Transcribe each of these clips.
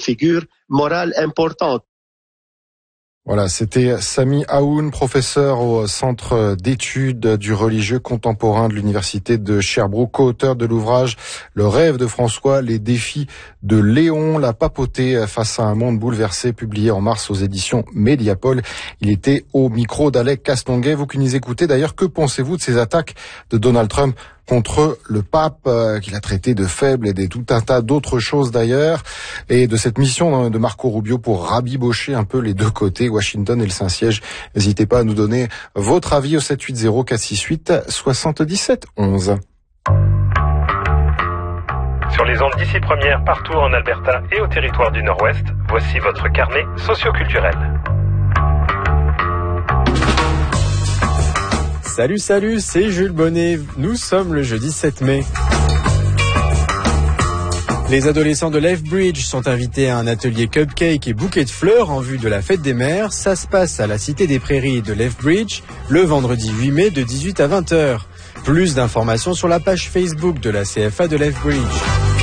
figure morale importante. Voilà, c'était Sami Aoun, professeur au Centre d'études du religieux contemporain de l'Université de Sherbrooke, co-auteur de l'ouvrage Le rêve de François, les défis de Léon, la papauté face à un monde bouleversé, publié en mars aux éditions Mediapol. Il était au micro d'Alec Castonguay. Vous qui nous écoutez d'ailleurs, que pensez-vous de ces attaques de Donald Trump contre le pape, qu'il a traité de faible et de tout un tas d'autres choses d'ailleurs, et de cette mission de Marco Rubio pour rabibocher un peu les deux côtés, Washington et le Saint-Siège. N'hésitez pas à nous donner votre avis au 780-468-77-11. Sur les ondes d'ici première, partout en Alberta et au territoire du Nord-Ouest, voici votre carnet socioculturel. Salut, c'est Jules Bonnet. Nous sommes le jeudi 7 mai. Les adolescents de Lethbridge sont invités à un atelier cupcake et bouquet de fleurs en vue de la fête des mères. Ça se passe à la Cité des Prairies de Lethbridge le vendredi 8 mai de 18 à 20h. Plus d'informations sur la page Facebook de la CFA de Lethbridge.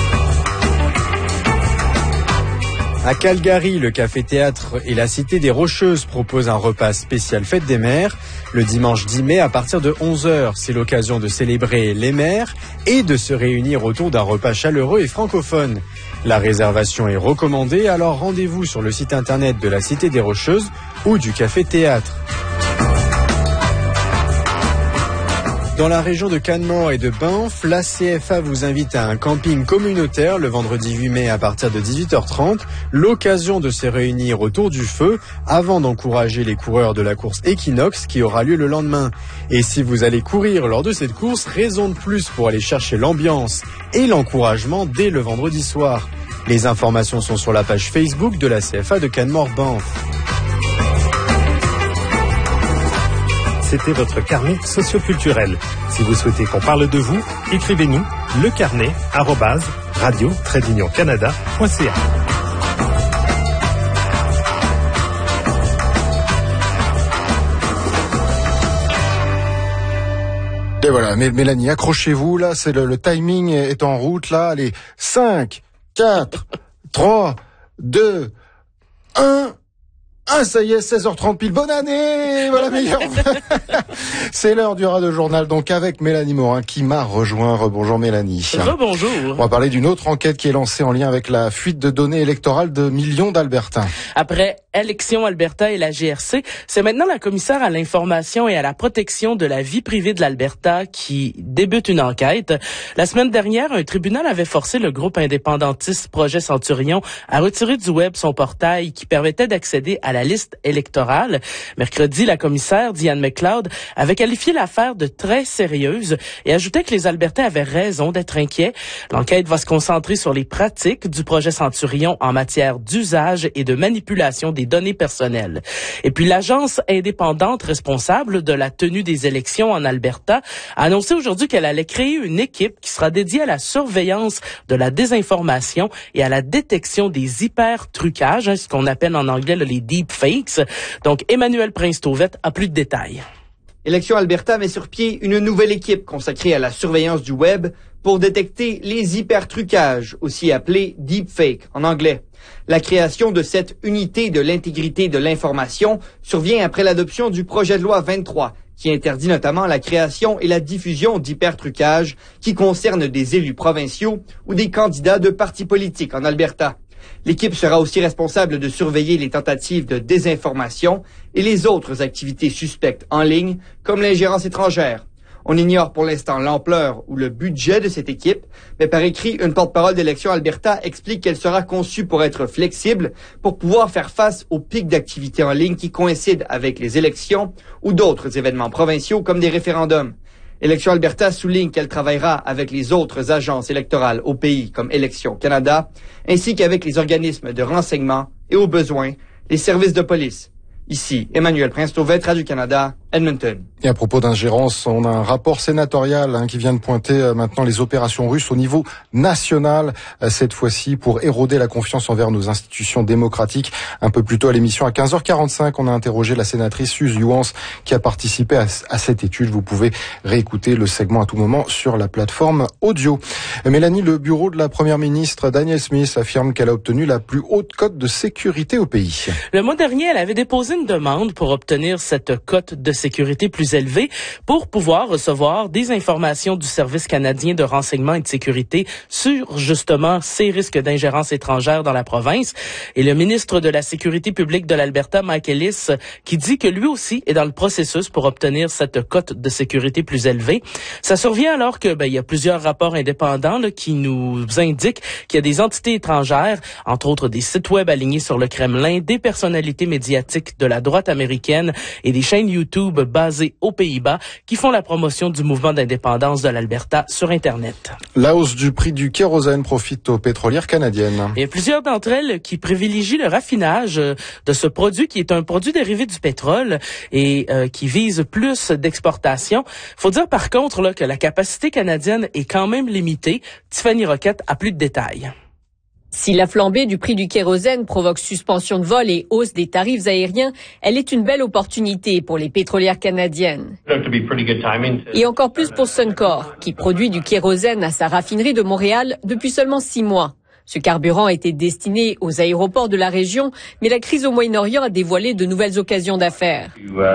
À Calgary, le café-théâtre et la Cité des Rocheuses proposent un repas spécial fête des mères. Le dimanche 10 mai à partir de 11h, c'est l'occasion de célébrer les mères et de se réunir autour d'un repas chaleureux et francophone. La réservation est recommandée, alors rendez-vous sur le site internet de la Cité des Rocheuses ou du café-théâtre. Dans la région de Canmore et de Banff, la CFA vous invite à un camping communautaire le vendredi 8 mai à partir de 18h30, l'occasion de se réunir autour du feu avant d'encourager les coureurs de la course Equinox qui aura lieu le lendemain. Et si vous allez courir lors de cette course, raison de plus pour aller chercher l'ambiance et l'encouragement dès le vendredi soir. Les informations sont sur la page Facebook de la CFA de Canmore-Banff. C'était votre carnet socioculturel. Si vous souhaitez qu'on parle de vous, écrivez-nous lecarnet@radio-canada.ca. Et voilà, Mélanie, accrochez-vous, là, c'est le timing est en route, là. Allez, 5, 4, 3, 2, 1... Ah, ça y est, 16h30 pile. Bonne année! Voilà, meilleure. C'est l'heure du Radio Journal, donc, avec Mélanie Morin, qui m'a rejoint. Rebonjour, Mélanie. Rebonjour. On va parler d'une autre enquête qui est lancée en lien avec la fuite de données électorales de millions d'Albertains. Après Élections Alberta et la GRC, c'est maintenant la commissaire à l'information et à la protection de la vie privée de l'Alberta qui débute une enquête. La semaine dernière, un tribunal avait forcé le groupe indépendantiste Projet Centurion à retirer du web son portail qui permettait d'accéder à la liste électorale. Mercredi, la commissaire Diane McLeod avait qualifié l'affaire de très sérieuse et ajoutait que les Albertains avaient raison d'être inquiets. L'enquête va se concentrer sur les pratiques du Projet Centurion en matière d'usage et de manipulation des données personnelles. Et puis, l'agence indépendante responsable de la tenue des élections en Alberta a annoncé aujourd'hui qu'elle allait créer une équipe qui sera dédiée à la surveillance de la désinformation et à la détection des hyper-trucages, ce qu'on appelle en anglais les deepfakes. Donc, Emmanuel Prince-Tauvette a plus de détails. Élections Alberta met sur pied une nouvelle équipe consacrée à la surveillance du web pour détecter les hypertrucages, aussi appelés deepfakes en anglais. La création de cette unité de l'intégrité de l'information survient après l'adoption du projet de loi 23, qui interdit notamment la création et la diffusion d'hypertrucages qui concernent des élus provinciaux ou des candidats de partis politiques en Alberta. L'équipe sera aussi responsable de surveiller les tentatives de désinformation et les autres activités suspectes en ligne, comme l'ingérence étrangère. On ignore pour l'instant l'ampleur ou le budget de cette équipe, mais par écrit, une porte-parole d'Élections Alberta explique qu'elle sera conçue pour être flexible, pour pouvoir faire face aux pics d'activité en ligne qui coïncident avec les élections ou d'autres événements provinciaux comme des référendums. Élections Alberta souligne qu'elle travaillera avec les autres agences électorales au pays comme Élections Canada, ainsi qu'avec les organismes de renseignement et, au besoin, les services de police. Ici, Emmanuel Prince-Tauvette, Radio-Canada, Edmonton. Et à propos d'ingérence, on a un rapport sénatorial qui vient de pointer maintenant les opérations russes au niveau national, cette fois-ci pour éroder la confiance envers nos institutions démocratiques. Un peu plus tôt à l'émission, à 15h45, on a interrogé la sénatrice Suze Youans qui a participé à cette étude. Vous pouvez réécouter le segment à tout moment sur la plateforme audio. Mélanie, le bureau de la première ministre Danielle Smith affirme qu'elle a obtenu la plus haute cote de sécurité au pays. Le mois dernier, elle avait déposé une demande pour obtenir cette cote de sécurité plus élevée pour pouvoir recevoir des informations du Service canadien de renseignement et de sécurité sur justement ces risques d'ingérence étrangère dans la province. Et le ministre de la Sécurité publique de l'Alberta, Mike Ellis, qui dit que lui aussi est dans le processus pour obtenir cette cote de sécurité plus élevée. Ça survient alors que il y a plusieurs rapports indépendants qui nous indiquent qu'il y a des entités étrangères, entre autres des sites web alignés sur le Kremlin, des personnalités médiatiques de la droite américaine et des chaînes YouTube basées aux Pays-Bas qui font la promotion du mouvement d'indépendance de l'Alberta sur Internet. La hausse du prix du kérosène profite aux pétrolières canadiennes. Il y a plusieurs d'entre elles qui privilégient le raffinage de ce produit qui est un produit dérivé du pétrole et qui vise plus d'exportation. Faut dire par contre là, que la capacité canadienne est quand même limitée. Tiffany Roquette a plus de détails. Si la flambée du prix du kérosène provoque suspension de vol et hausse des tarifs aériens, elle est une belle opportunité pour les pétrolières canadiennes. Et encore plus pour Suncor, qui produit du kérosène à sa raffinerie de Montréal depuis seulement 6 mois. Ce carburant était destiné aux aéroports de la région, mais la crise au Moyen-Orient a dévoilé de nouvelles occasions d'affaires.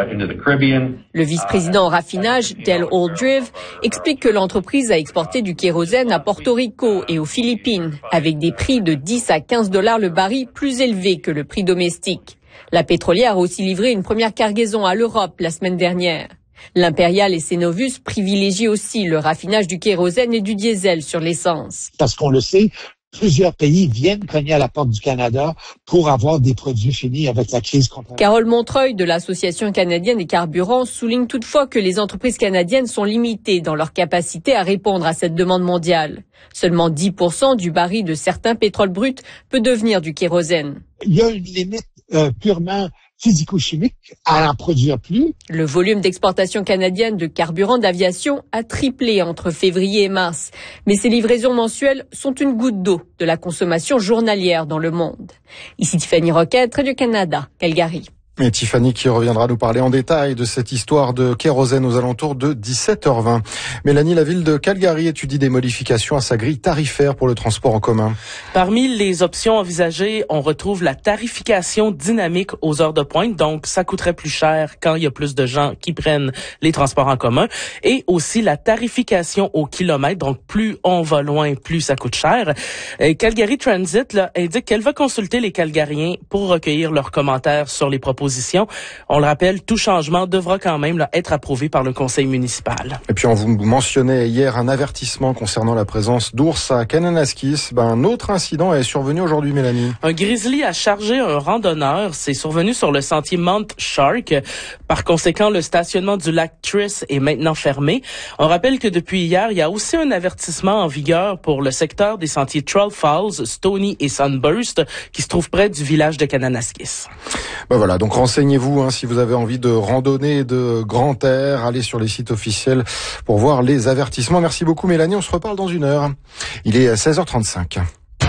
Le vice-président en raffinage, Del Oldrive, explique que l'entreprise a exporté du kérosène à Porto Rico et aux Philippines, avec des prix de 10 à 15 $ le baril plus élevés que le prix domestique. La pétrolière a aussi livré une première cargaison à l'Europe la semaine dernière. L'Impérial et Cenovus privilégient aussi le raffinage du kérosène et du diesel sur l'essence. Parce qu'on le sait, plusieurs pays viennent cogner à la porte du Canada pour avoir des produits finis avec la crise contre. Carole Montreuil de l'Association canadienne des carburants souligne toutefois que les entreprises canadiennes sont limitées dans leur capacité à répondre à cette demande mondiale. Seulement 10% du baril de certains pétroles bruts peut devenir du kérosène. Il y a une limite purement physico-chimique à en produire plus. Le volume d'exportation canadienne de carburant d'aviation a triplé entre février et mars. Mais ces livraisons mensuelles sont une goutte d'eau de la consommation journalière dans le monde. Ici Tiffany Roquette, Radio-Canada, Calgary. Et Tiffany qui reviendra nous parler en détail de cette histoire de kérosène aux alentours de 17h20. Mélanie, la ville de Calgary étudie des modifications à sa grille tarifaire pour le transport en commun. Parmi les options envisagées, on retrouve la tarification dynamique aux heures de pointe. Donc, ça coûterait plus cher quand il y a plus de gens qui prennent les transports en commun. Et aussi la tarification au kilomètre. Donc, plus on va loin, plus ça coûte cher. Calgary Transit indique qu'elle va consulter les Calgariens pour recueillir leurs commentaires sur les propositions. On le rappelle, tout changement devra quand même être approuvé par le conseil municipal. Et puis on vous mentionnait hier un avertissement concernant la présence d'ours à Kananaskis. Un autre incident est survenu aujourd'hui, Mélanie. Un grizzly a chargé un randonneur. C'est survenu sur le sentier Mount Shark. Par conséquent, le stationnement du lac Triss est maintenant fermé. On rappelle que depuis hier, il y a aussi un avertissement en vigueur pour le secteur des sentiers Troll Falls, Stony et Sunburst qui se trouve près du village de Kananaskis. Voilà, donc renseignez-vous si vous avez envie de randonner de grand air, allez sur les sites officiels pour voir les avertissements. Merci beaucoup Mélanie, on se reparle dans 1 heure. Il est 16h35.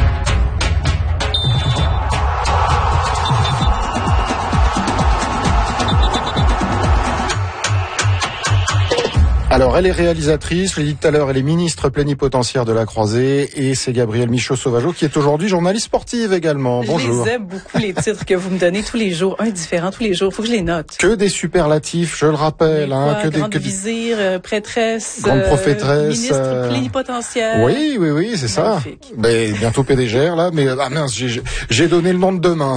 Alors, elle est réalisatrice, je l'ai dit tout à l'heure, elle est ministre plénipotentiaire de la Croisée et c'est Gabrielle Michaud-Sauvageau qui est aujourd'hui journaliste sportive également. Bonjour. Je les aime beaucoup les titres que vous me donnez tous les jours, un différent tous les jours, faut que je les note. Que des superlatifs, je le rappelle. Grande vizir, prêtresse, grande prophétresse, ministre plénipotentiaire. Oui, c'est ça. Mais bientôt PDGR là, mais mince, j'ai donné le nom de demain.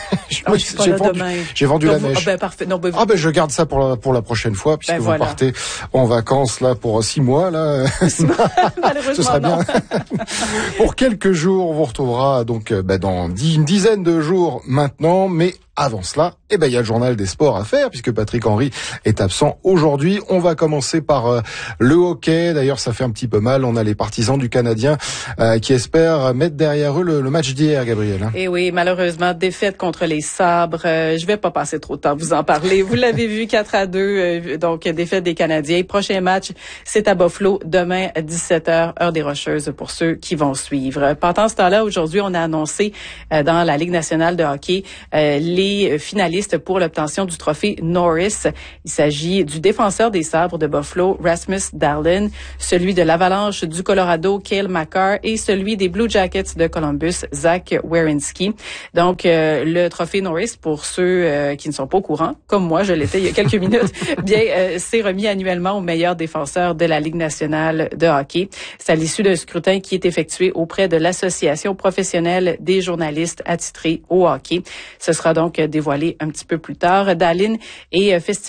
J'ai vendu la mèche. Parfait. Je garde ça pour la prochaine fois puisque vous partez en vacances là pour 6 mois là. Malheureusement, ce serait bien. Pour quelques jours, on vous retrouvera donc dans une dizaine de jours maintenant, mais avant cela, il y a le journal des sports à faire puisque Patrick Henry est absent aujourd'hui. On va commencer par le hockey. D'ailleurs, ça fait un petit peu mal. On a les partisans du Canadien qui espèrent mettre derrière eux le match d'hier, Gabriel. Et oui, malheureusement, défaite contre les Sabres. Je vais pas passer trop de temps à vous en parler. Vous l'avez vu, 4-2, donc défaite des Canadiens. Prochain match, c'est à Buffalo demain à 17h, heure des Rocheuses pour ceux qui vont suivre. Pendant ce temps-là, aujourd'hui, on a annoncé dans la Ligue nationale de hockey les finalistes pour l'obtention du trophée Norris. Il s'agit du défenseur des Sabres de Buffalo, Rasmus Dahlin, celui de l'Avalanche du Colorado, Cale Makar, et celui des Blue Jackets de Columbus, Zach Werenski. Donc, le trophée Norris, pour ceux qui ne sont pas au courant, comme moi, je l'étais il y a quelques minutes, c'est remis annuellement aux meilleurs défenseurs de la Ligue nationale de hockey. C'est à l'issue d'un scrutin qui est effectué auprès de l'Association professionnelle des journalistes attitrés au hockey. Ce sera donc dévoilé un petit peu plus tard. Dahlin est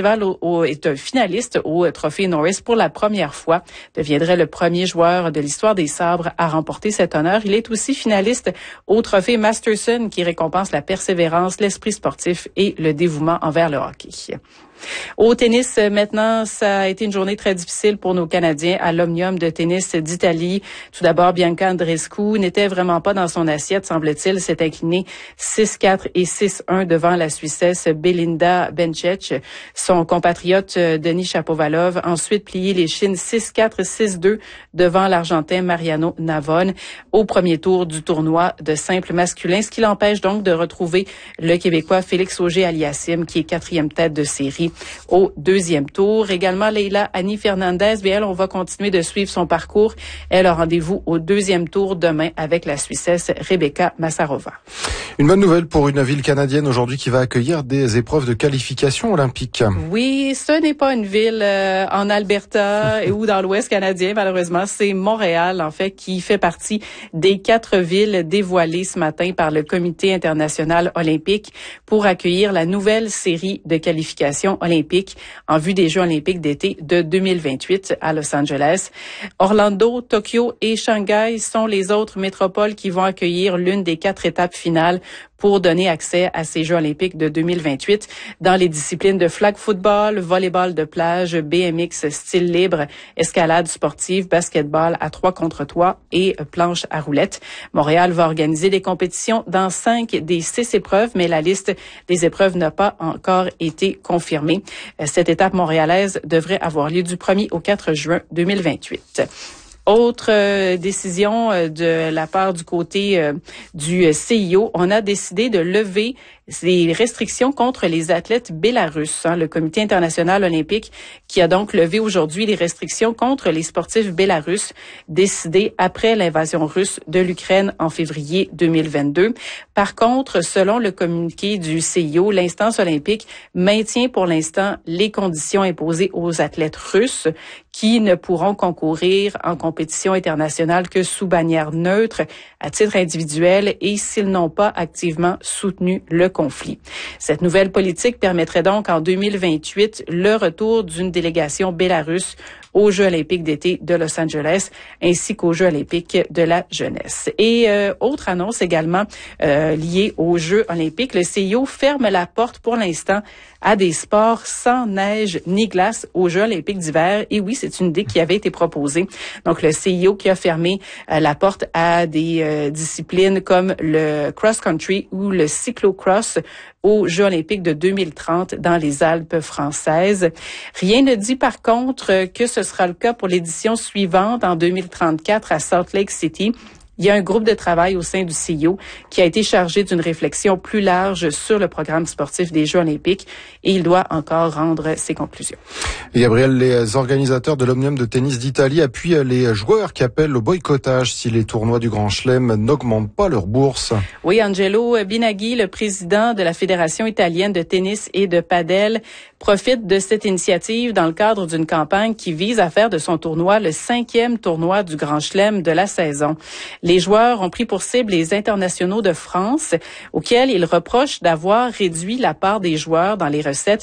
est un finaliste au trophée Norris pour la première fois. Deviendrait le premier joueur de l'histoire des Sabres à remporter cet honneur. Il est aussi finaliste au trophée Masterson qui récompense la persévérance, l'esprit sportif et le dévouement envers le hockey. Au tennis, maintenant, ça a été une journée très difficile pour nos Canadiens à l'Omnium de tennis d'Italie. Tout d'abord, Bianca Andreescu n'était vraiment pas dans son assiette, semble-t-il, s'est inclinée 6-4 et 6-1 devant la Suissesse Belinda Bencic. Son compatriote Denis Shapovalov ensuite plié les chines 6-4, 6-2 devant l'Argentin Mariano Navone au premier tour du tournoi de simple masculin, ce qui l'empêche donc de retrouver le Québécois Félix Auger-Aliassime, qui est 4e tête de série au deuxième tour. Également, Leila Annie Fernandez, elle, on va continuer de suivre son parcours. Elle a rendez-vous au deuxième tour demain avec la Suissesse Rebecca Massarova. Une bonne nouvelle pour une ville canadienne aujourd'hui qui va accueillir des épreuves de qualification olympique. Oui, ce n'est pas une ville en Alberta ou dans l'Ouest canadien, malheureusement. C'est Montréal, en fait, qui fait partie des 4 villes dévoilées ce matin par le Comité international olympique pour accueillir la nouvelle série de qualifications olympiques en vue des Jeux olympiques d'été de 2028 à Los Angeles. Orlando, Tokyo et Shanghai sont les autres métropoles qui vont accueillir l'une des 4 étapes finales pour donner accès à ces Jeux olympiques de 2028 dans les disciplines de flag football, volleyball de plage, BMX style libre, escalade sportive, basketball à 3 contre 3 et planche à roulettes. Montréal va organiser des compétitions dans 5 des 6 épreuves, mais la liste des épreuves n'a pas encore été confirmée. Cette étape montréalaise devrait avoir lieu du 1er au 4 juin 2028. Autre décision de la part du côté du CIO, on a décidé de lever les restrictions contre les athlètes bélarusses. Le Comité international olympique qui a donc levé aujourd'hui les restrictions contre les sportifs bélarusses décidées après l'invasion russe de l'Ukraine en février 2022. Par contre, selon le communiqué du CIO, l'instance olympique maintient pour l'instant les conditions imposées aux athlètes russes qui ne pourront concourir en compétition internationale que sous bannière neutre, à titre individuel et s'ils n'ont pas activement soutenu le conflit. Cette nouvelle politique permettrait donc en 2028 le retour d'une délégation bélarusse aux Jeux olympiques d'été de Los Angeles ainsi qu'aux Jeux olympiques de la jeunesse. Et autre annonce également liée aux Jeux olympiques, le CIO ferme la porte pour l'instant à des sports sans neige ni glace aux Jeux olympiques d'hiver. Et oui, c'est une idée qui avait été proposée. Donc, le CIO qui a fermé la porte à des disciplines comme le cross-country ou le cyclocross aux Jeux olympiques de 2030 dans les Alpes françaises. Rien ne dit par contre que ce sera le cas pour l'édition suivante en 2034 à Salt Lake City. Il y a un groupe de travail au sein du CIO qui a été chargé d'une réflexion plus large sur le programme sportif des Jeux olympiques et il doit encore rendre ses conclusions. Et Gabriel, les organisateurs de l'Omnium de tennis d'Italie appuient les joueurs qui appellent au boycottage si les tournois du Grand Chelem n'augmentent pas leur bourse. Oui, Angelo Binaghi, le président de la Fédération italienne de tennis et de padel, profite de cette initiative dans le cadre d'une campagne qui vise à faire de son tournoi le 5e tournoi du Grand Chelem de la saison. Les joueurs ont pris pour cible les internationaux de France, auxquels ils reprochent d'avoir réduit la part des joueurs dans les recettes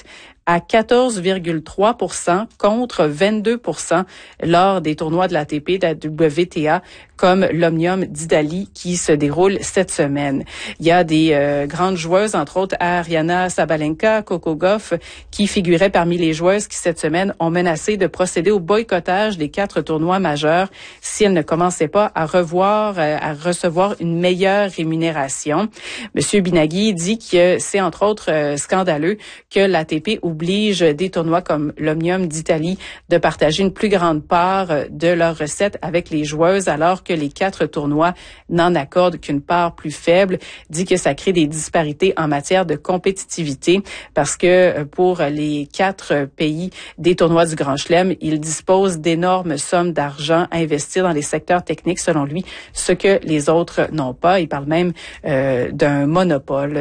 à 14,3% contre 22% lors des tournois de l'ATP, de la WTA, comme l'Omnium d'Italie qui se déroule cette semaine. Il y a des grandes joueuses, entre autres Aryna Sabalenka, Coco Gauff, qui figuraient parmi les joueuses qui cette semaine ont menacé de procéder au boycottage des 4 tournois majeurs si elles ne commençaient pas à recevoir une meilleure rémunération. Monsieur Binaghi dit que c'est entre autres scandaleux que l'ATP oblige des tournois comme l'Omnium d'Italie de partager une plus grande part de leurs recettes avec les joueuses alors que les 4 tournois n'en accordent qu'une part plus faible. Dit que ça crée des disparités en matière de compétitivité parce que pour les 4 pays des tournois du Grand Chelem, ils disposent d'énormes sommes d'argent à investir dans les secteurs techniques, selon lui, ce que les autres n'ont pas. Il parle même d'un monopole